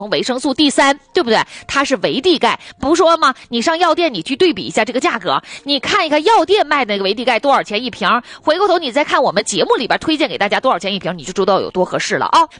维生素 D3， 对不对？它是维 D 钙，不说吗？你上药店你去对比一下这个价格，你看一看药店卖的那个维 D 钙多少钱一瓶，回过头你再看我们节目里边推荐给大家多少钱一瓶，你就知道有多合适了啊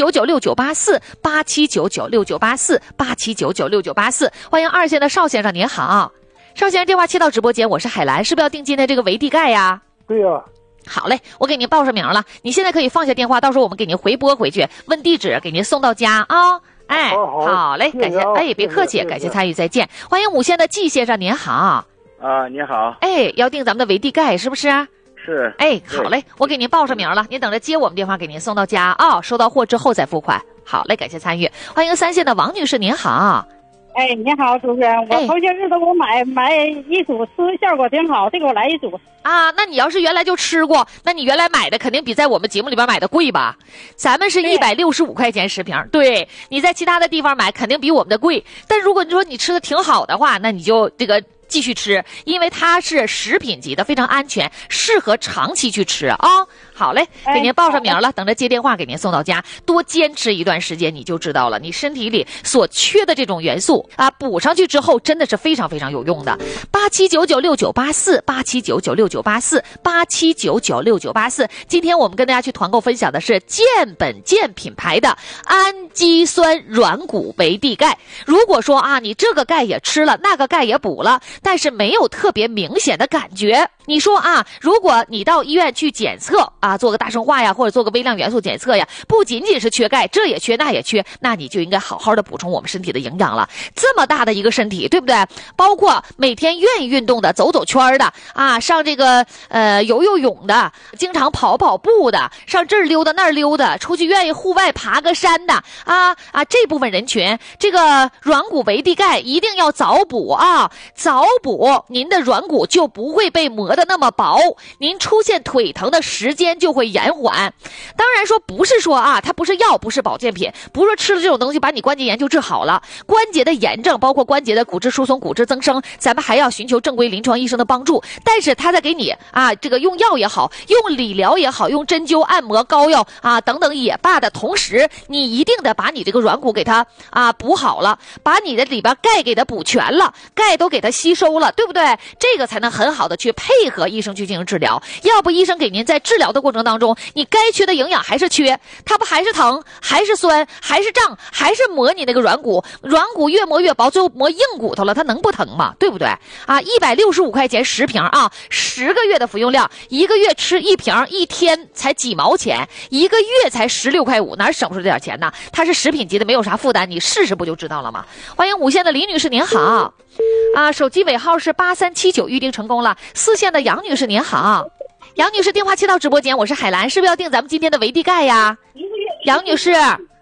！87996984，87996984，87996984，欢迎二线的邵先生，您好，邵先生电话切到直播间，我是海兰，是不是要订今天这个维 D 钙呀？ 对呀。 好嘞，我给您报上名了，你现在可以放下电话，到时候我们给您回拨回去，问地址，给您送到家啊。哎，好嘞，感谢，哎，别客气，感谢参与，再见。欢迎5线的季先生，您好。 啊，你好。 哎，要订咱们的维 D 钙是不是？ 是。 哎，好嘞，我给您报上名了，您等着接我们电话，给您送到家啊。收到货之后再付款。好嘞，感谢参与。欢迎3线的王女士，您好。 哎，你好，主持人，我头些日子我买一组，吃效果挺好，这个我来一组啊。那你要是原来就吃过，那你原来买的肯定比在我们节目里边买的贵吧？咱们是165块钱10瓶，对，你在其他的地方买肯定比我们的贵。但如果你说你吃的挺好的话，那你就这个继续吃，因为它是食品级的，非常安全，适合长期去吃啊。好嘞，给您报上名了，等着接电话给您送到家。多坚持一段时间，你就知道了，你身体里所缺的这种元素啊，补上去之后真的是非常非常有用的。87996984，87996984，87996984。今天我们跟大家去团购分享的是健本健品牌的氨基酸软骨维 D 钙。如果说啊，你这个钙也吃了，那个钙也补了，但是没有特别明显的感觉，你说啊，如果你到医院去检测啊，做个大生化呀，或者做个微量元素检测呀，不仅仅是缺钙，这也缺那也缺，那你就应该好好的补充我们身体的营养了。这么大的一个身体，对不对？包括每天愿意运动的，走走圈的啊，上这个游泳的，经常跑步的，上这儿溜达那儿溜达，出去愿意户外爬个山的这部分人群，这个软骨维 D 钙一定要早补啊，早补您的软骨就不会被磨得那么薄，您出现腿疼的时间就会延缓。当然说不是说啊，它不是药，不是保健品，不是说吃了这种东西把你关节炎就治好了。关节的炎症，包括关节的骨质疏松、骨质增生，咱们还要寻求正规临床医生的帮助。但是他在给你啊，这个用药也好，用理疗也好，用针灸、按摩、膏药啊等等也罢的同时，你一定得把你这个软骨给它补好了，把你的里边钙给它补全了，钙都给它吸收了，对不对？这个才能很好的去配合医生去进行治疗。要不医生给您在治疗的过程当中，你该缺的营养还是缺，它不还是疼，还是酸，还是胀，还是磨你那个软骨，软骨越磨越薄，最后磨硬骨头了，它能不疼吗？对不对啊？165块钱10瓶啊，10个月的服用量，1个月吃1瓶，1天才几毛钱，1个月才16块5，哪省出这点钱呢？它是食品级的，没有啥负担，你试试不就知道了吗？欢迎5线的李女士，您好啊，手机尾号是8379，预定成功了。4线的杨女士，您好。杨女士电话切到直播间，我是海兰，是不是要订咱们今天的维 D 钙呀？杨女士，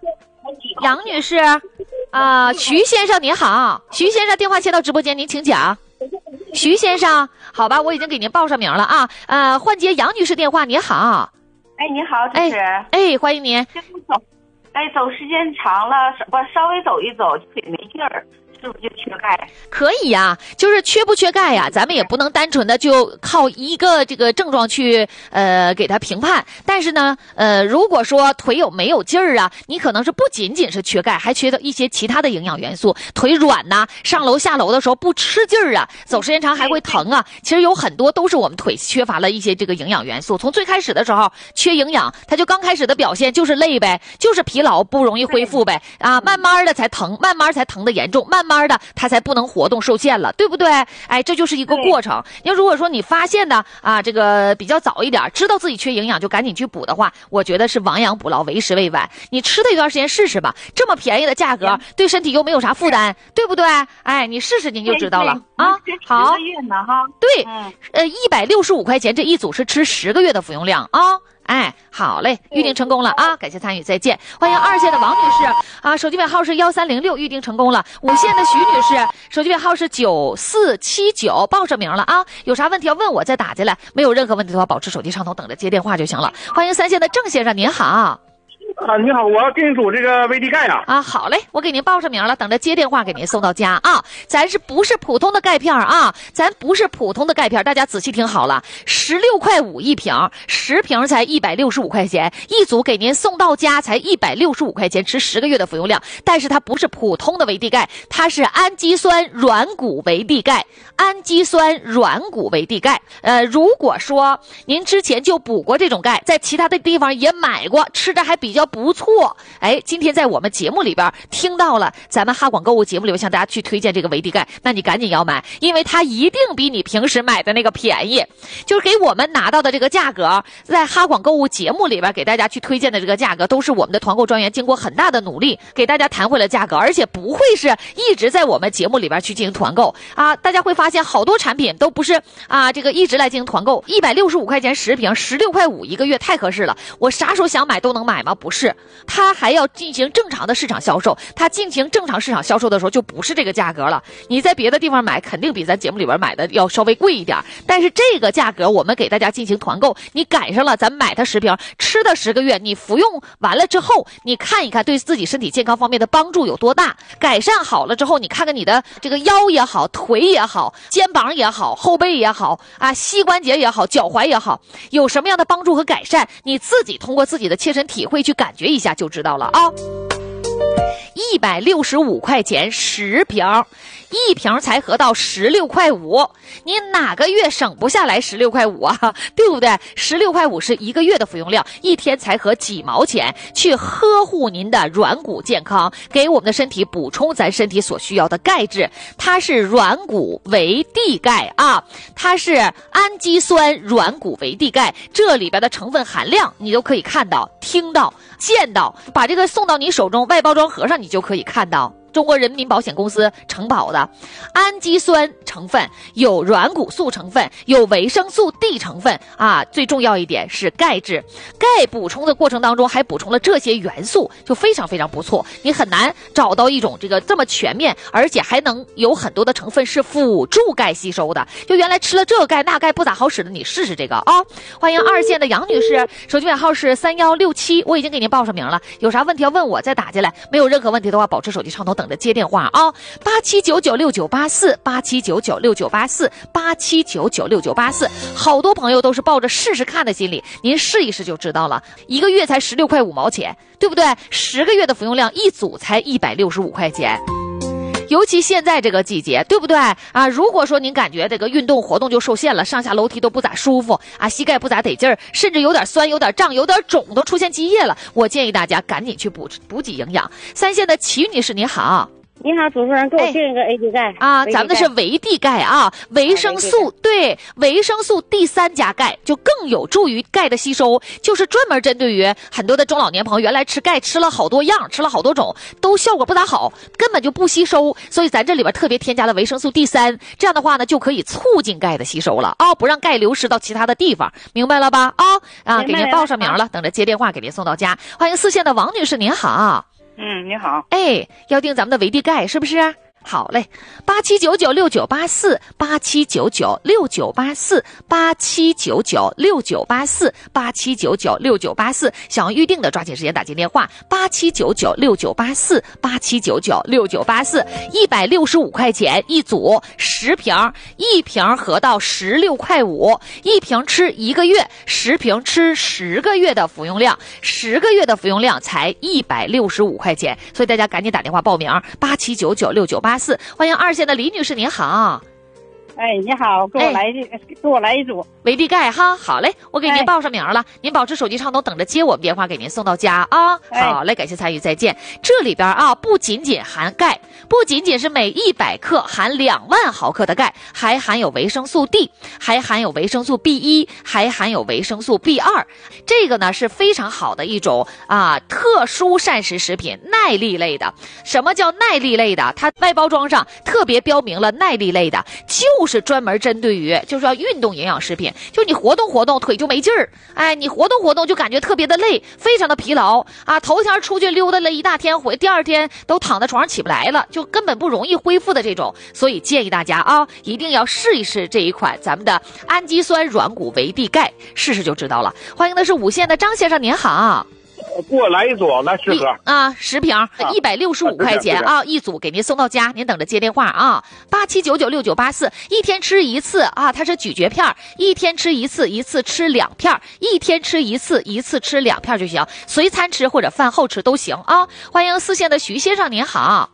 徐先生您好，徐先生电话切到直播间，您请讲。徐先生，好吧，我已经给您报上名了啊。换接杨女士电话，您好。 哎，你好，主持人。 哎，欢迎您。 走时间长了，稍微走一走腿没劲儿，是不是就缺钙？ 可以呀，就是缺不缺钙呀，咱们也不能单纯的就靠一个这个症状去给它评判。但是呢，如果说腿没有劲儿啊，你可能是不仅仅是缺钙，还缺的一些其他的营养元素。腿软呐，上楼下楼的时候不吃劲儿啊，走时间长还会疼啊。其实有很多都是我们腿缺乏了一些这个营养元素。从最开始的时候缺营养，它就刚开始的表现就是累呗，就是疲劳不容易恢复呗啊，慢慢的才疼，慢慢才疼的严重，慢慢的它才不能活动受限了，对不对？哎，这就是一个过程。要如果说你发现的啊，这个比较早一点，知道自己缺营养就赶紧去补的话，我觉得是亡羊补牢，为时未晚。你吃它一段时间试试吧，这么便宜的价格，对身体又没有啥负担，对不对？哎，你试试您就知道了啊。好，对，165块钱这一组是吃10个月的服用量啊。哎，好嘞，预定成功了啊！感谢参与，再见。欢迎2线的王女士啊，手机尾号是1306，预定成功了。5线的徐女士，手机尾号是9479，报上名了啊！有啥问题要问我再打进来，没有任何问题的话，保持手机畅通，等着接电话就行了。欢迎3线的郑先生，您好。 你好，我要订煮这个维 D 钙啊。 啊，好嘞，我给您报上名了，等着接电话给您送到家啊。咱是不是普通的钙片啊？咱不是普通的钙片，大家仔细听好了，16.5块一瓶，10瓶才165块钱，一组给您送到家才165块钱，吃10个月的服用量。但是它不是普通的维 D 钙，它是氨基酸软骨维 D 钙，氨基酸软骨维 D 钙。如果说您之前就补过这种钙，在其他的地方也买过，吃着还比较不错，哎，今天在我们节目里边听到了，咱们哈广购物节目里边向大家去推荐这个维 D 钙，那你赶紧要买，因为它一定比你平时买的那个便宜。就是给我们拿到的这个价格，在哈广购物节目里边给大家去推荐的这个价格，都是我们的团购专员经过很大的努力给大家谈回了价格，而且不会是一直在我们节目里边去进行团购啊。大家会发现好多产品都不是这个一直来进行团购，165块钱10瓶，16.5块一个月，太合适了。我啥时候想买都能买吗？不是，它还要进行正常的市场销售，它进行正常市场销售的时候就不是这个价格了。你在别的地方买肯定比咱节目里边买的要稍微贵一点，但是这个价格我们给大家进行团购，你赶上了，咱买它10瓶，吃的10个月，你服用完了之后，你看一看对自己身体健康方面的帮助有多大，改善好了之后，你看看你的这个腰也好，腿也好，肩膀也好，后背也好膝关节也好，脚踝也好，有什么样的帮助和改善，你自己通过自己的切身体会去感觉一下就知道了啊。165块钱10瓶，一瓶才合到16.5块，你哪个月省不下来16.5块啊？对不对？16.5块是一个月的服用量，一天才合几毛钱，去呵护您的软骨健康，给我们的身体补充咱身体所需要的钙质。它是软骨维 D 钙啊，它是氨基酸软骨维 D 钙，这里边的成分含量你都可以看到、听到、见到，把这个送到你手中，外包装盒上你就可以看到。中国人民保险公司承保的氨基酸成分，有软骨素成分，有维生素 D 成分最重要一点是钙质。钙补充的过程当中还补充了这些元素，就非常非常不错。你很难找到一种这么全面，而且还能有很多的成分是辅助钙吸收的。就原来吃了这个钙那钙不咋好使的，你试试这个啊！欢迎2线的杨女士，手机尾号是3167，我已经给您报上名了，有啥问题要问我再打进来，没有任何问题的话保持手机畅通，等着接电话啊！87996984，87996984，87996984，好多朋友都是抱着试试看的心理，您试一试就知道了。一个月才16.5块钱，对不对？10个月的服用量，一组才165块钱。尤其现在这个季节，对不对如果说您感觉这个运动活动就受限了，上下楼梯都不咋舒服膝盖不咋得劲儿，甚至有点酸、有点胀、有点肿，都出现积液了，我建议大家赶紧去补给营养。3线的齐女士你好。 你好，主持人，给我订一个 AD 钙咱们的是维 D 钙维生素对，维生素第3加钙就更有助于钙的吸收，就是专门针对于很多的中老年朋友，原来吃钙吃了好多样，吃了好多种，都效果不咋好，根本就不吸收，所以咱这里边特别添加了维生素第3，这样的话呢就可以促进钙的吸收了不让钙流失到其他的地方，明白了吧给您报上名了，等着接电话给您送到家。欢迎4线的王女士您好。 你好。 要订咱们的维 D 钙是不是？好嘞，87996984，87996984，87996984，想要预定的抓紧时间打进电话，87996984，87996984，165块钱一组10瓶，一瓶合到16.5块，一瓶吃1个月，10瓶吃10个月的服用量，10个月的服用量才165块钱，所以大家赶紧打电话报名，87996984。欢迎2线的李女士您好。 你好，给我来一组维 D 钙哈。好嘞，我给您报上名了，您保持手机畅通，等着接我们电话给您送到家好嘞，感谢参与，再见。这里边不仅仅含钙，不仅仅是每100克含2万毫克的钙，还含有维生素 D， 还含有维生素 B1， 还含有维生素 B2， 这个呢是非常好的一种特殊膳食食品，耐力类的。什么叫耐力类的？它外包装上特别标明了耐力类的，就是专门针对于就是要运动营养食品，就你活动活动腿就没劲儿，你活动活动就感觉特别的累，非常的疲劳头天出去溜达了一大天，第二天都躺在床上起不来了，就根本不容易恢复的这种。所以建议大家一定要试一试这一款咱们的氨基酸软骨维 D 钙，试试就知道了。欢迎的是5线的张先生您好。 给我来一组，来10盒 10瓶，165块钱啊，一组给您送到家，您等着接电话啊，87996984，一天吃一次啊，它是咀嚼片，一天吃一次，一次吃2片，一天吃一次，一次吃2片就行，随餐吃或者饭后吃都行啊。欢迎4线的徐先生，您好。